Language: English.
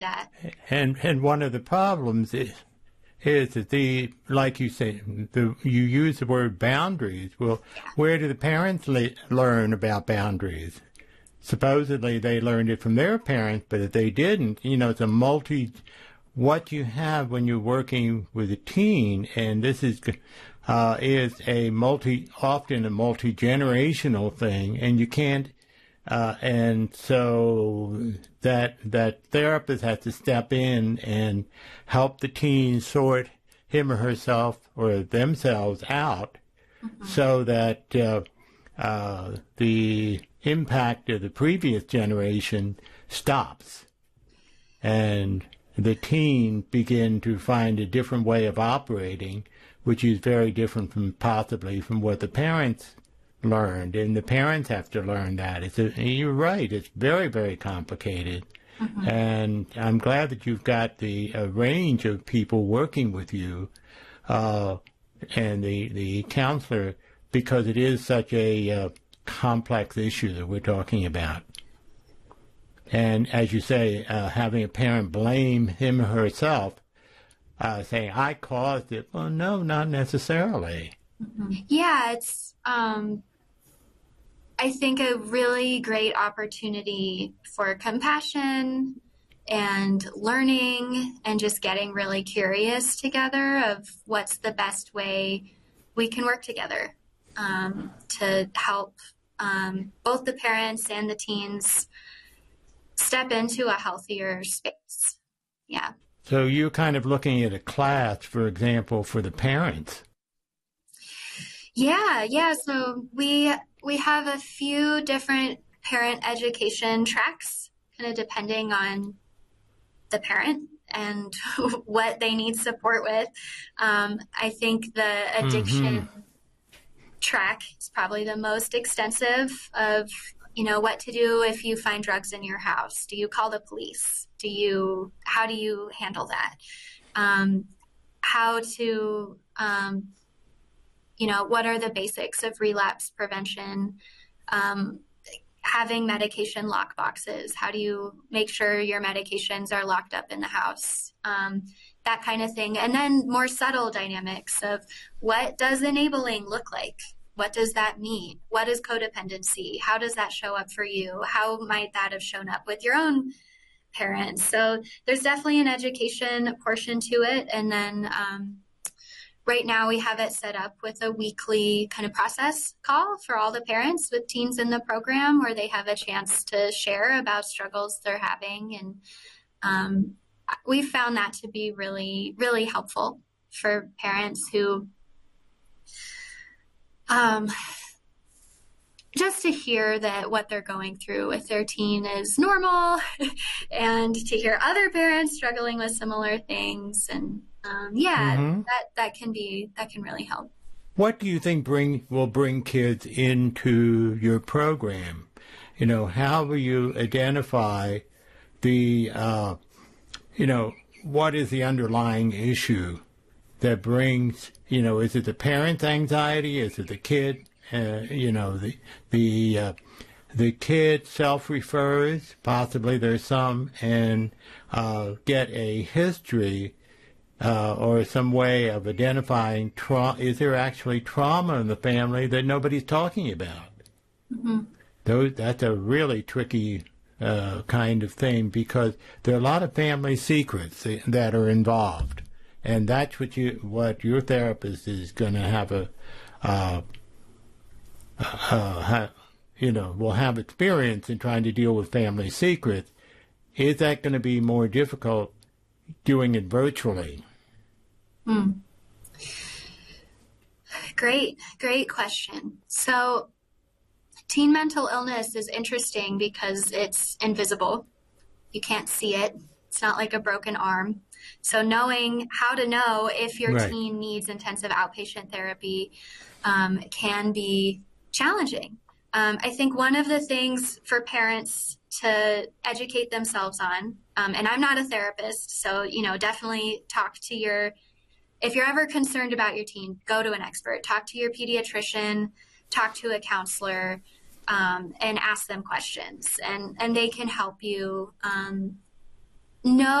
that. And one of the problems is that like you say, you use the word boundaries. Well, where do the parents learn about boundaries? Supposedly they learned it from their parents, but if they didn't, it's what you have when you're working with a teen, and this is often a multi-generational thing, and you can't, and so that therapist has to step in and help the teen sort him or herself or themselves out, so that the impact of the previous generation stops, and the teen begin to find a different way of operating, which is very different from what the parents learned, and the parents have to learn that. You're right, it's very, very complicated. And I'm glad that you've got the range of people working with you, and the counselor, because it is such a complex issue that we're talking about. And as you say, having a parent blame him or herself, saying, I caused it. Well, no, not necessarily. Yeah, it's, I think, a really great opportunity for compassion and learning and just getting really curious together of what's the best way we can work together to help both the parents and the teens step into a healthier space. Yeah. So you're kind of looking at a class, for example, for the parents. Yeah. So we have a few different parent education tracks, kind of depending on the parent and what they need support with. I think the addiction track is probably the most extensive of, what to do if you find drugs in your house. Do you call the police? How do you handle that? How to, what are the basics of relapse prevention? Having medication lock boxes. How do you make sure your medications are locked up in the house? That kind of thing. And then more subtle dynamics of what does enabling look like? What does that mean? What is codependency? How does that show up for you? How might that have shown up with your own parents? So there's definitely an education portion to it. And then right now we have it set up with a weekly kind of process call for all the parents with teens in the program, where they have a chance to share about struggles they're having. And we found that to be really, really helpful for parents who just to hear that what they're going through with their teen is normal, and to hear other parents struggling with similar things. And that can really help. What do you think will bring kids into your program? How will you identify what is the underlying issue that brings, is it the parent's anxiety? Is it the kid? The kid self-refers, possibly there's some, and get a history or some way of identifying is there actually trauma in the family that nobody's talking about? That's a really tricky kind of thing, because there are a lot of family secrets that are involved. And that's what your therapist is going to have will have experience in trying to deal with family secrets. Is that going to be more difficult doing it virtually? Great question. So teen mental illness is interesting because it's invisible. You can't see it. It's not like a broken arm. So knowing how to know if your teen needs intensive outpatient therapy can be challenging. I think one of the things for parents to educate themselves on, and I'm not a therapist, so, definitely talk to if you're ever concerned about your teen, go to an expert, talk to your pediatrician, talk to a counselor, and ask them questions, and they can help you No,